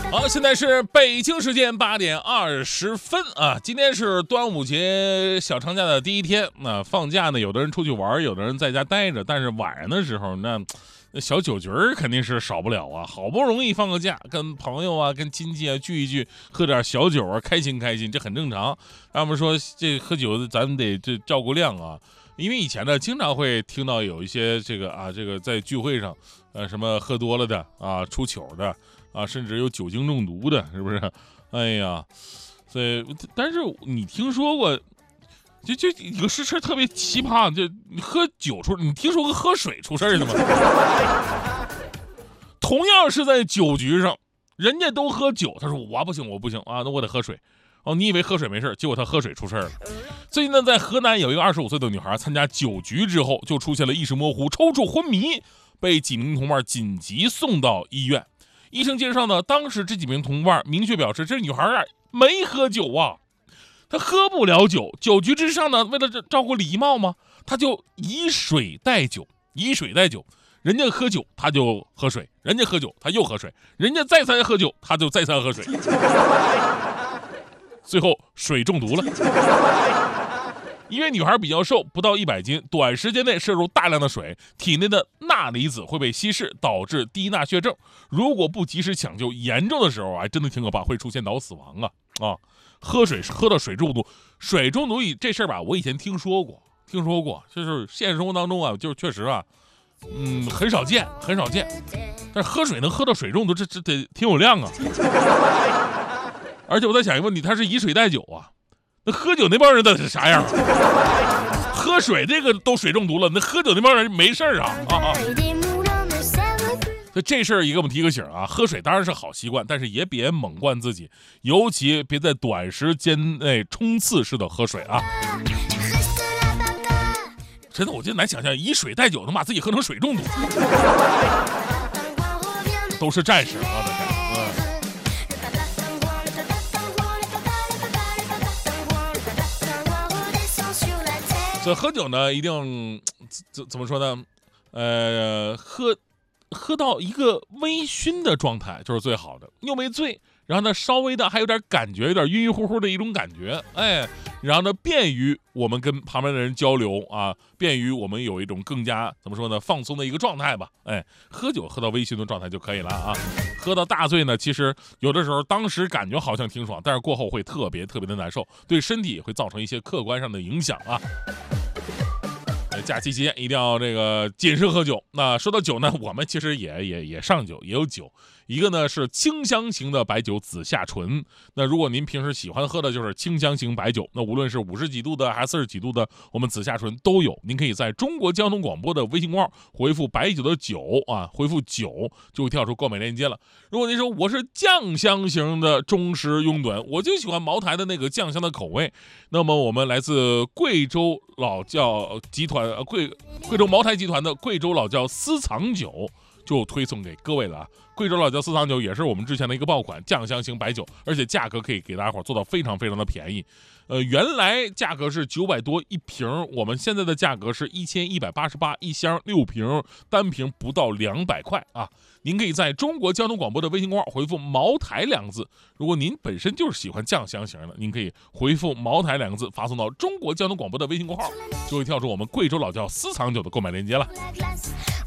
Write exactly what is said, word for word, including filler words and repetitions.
好，现在是北京时间八点二十分啊！今天是端午节小长假的第一天，那放假呢，有的人出去玩，有的人在家待着，但是晚上的时候，那那小酒局儿肯定是少不了啊！好不容易放个假，跟朋友啊、跟亲戚啊聚一聚，喝点小酒啊，开心开心，这很正常。他们说这喝酒咱们得这照顾量啊，因为以前呢，经常会听到有一些这个啊，这个在聚会上，呃，什么喝多了的啊，出糗的。啊，甚至有酒精中毒的，是不是？哎呀，所以，但是你听说过，就就有个事事特别奇葩，就你喝酒出，你听说过喝水出事的吗？同样是在酒局上，人家都喝酒，他说我不行，我不行啊，那我得喝水。哦，你以为喝水没事，结果他喝水出事了。最近呢，在河南有一个二十五岁的女孩参加酒局之后，就出现了意识模糊、抽搐、昏迷，被几名同伴紧急送到医院。医生介绍呢，当时这几名同伴明确表示，这女孩啊没喝酒啊，她喝不了酒。酒局之上呢，为了照顾礼貌嘛，她就以水代酒，以水代酒。人家喝酒，她就喝水；人家喝酒，她又喝水；人家再三喝酒，她就再三喝水。最后水中毒了。因为女孩比较瘦，不到一百斤，短时间内摄入大量的水，体内的钠离子会被稀释，导致低钠血症。如果不及时抢救，严重的时候啊，真的挺可怕，会出现脑死亡啊啊！喝水喝到水中毒，水中毒这事儿吧，我以前听说过，听说过，就是现实生活当中啊，就是确实啊，嗯，很少见，很少见。但是喝水能喝到水中毒，这这得挺有量啊！而且我在想一个问题，他是以水代酒啊。那喝酒那帮人到底是啥样啊？喝水这个都水中毒了，那喝酒那帮人没事儿啊啊！所以这事儿一个我们提个醒啊，喝水当然是好习惯，但是也别猛灌自己，尤其别在短时间内冲刺式的喝水啊！真的，我就难想象以水代酒能把自己喝成水中毒，都是战士啊！所以喝酒呢，一定怎怎么说呢？呃，喝喝到一个微醺的状态就是最好的，又没醉，然后呢稍微的还有点感觉，有点晕晕乎乎的一种感觉，哎，然后呢便于我们跟旁边的人交流啊，便于我们有一种更加怎么说呢放松的一个状态吧，哎，喝酒喝到微醺的状态就可以了啊。喝到大醉呢，其实有的时候当时感觉好像挺爽，但是过后会特别特别的难受，对身体也会造成一些客观上的影响啊。假期期间一定要这个谨慎喝酒。那说到酒呢，我们其实也也也上酒，也有酒。一个呢是清香型的白酒紫霞醇。那如果您平时喜欢喝的就是清香型白酒，那无论是五十几度的还是四十几度的，我们紫霞醇都有。您可以在中国交通广播的微信公号回复白酒的酒啊，回复酒就会跳出购买链接了。如果您说我是酱香型的忠实拥趸，我就喜欢茅台的那个酱香的口味，那么我们来自贵州老窖集团呃贵贵州茅台集团的贵州老窖私藏酒就推送给各位了啊！贵州老窖私藏酒也是我们之前的一个爆款酱香型白酒，而且价格可以给大家伙做到非常非常的便宜。呃，原来价格是九百多一瓶，我们现在的价格是一千一百八十八一箱六瓶，单瓶不到两百块啊！您可以在中国交通广播的微信公号回复茅台两个字。如果您本身就是喜欢酱香型的，您可以回复茅台两个字发送到中国交通广播的微信公号，就会跳出我们贵州老窖私藏酒的购买链接了。